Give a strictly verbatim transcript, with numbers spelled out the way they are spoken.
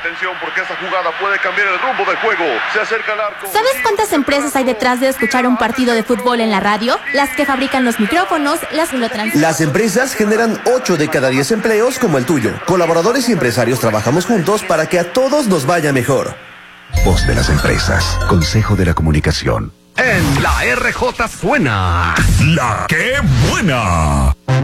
Atención, porque esta jugada puede cambiar el rumbo del juego. Se acerca al arco. ¿Sabes cuántas empresas hay detrás de escuchar un partido de fútbol en la radio? Las que fabrican los micrófonos, las que lo transmiten. Las empresas generan ocho de cada diez empleos como el tuyo. Colaboradores y empresarios trabajamos juntos para que a todos nos vaya mejor. Voz de las empresas. Consejo de la Comunicación. En la R J suena La que buena.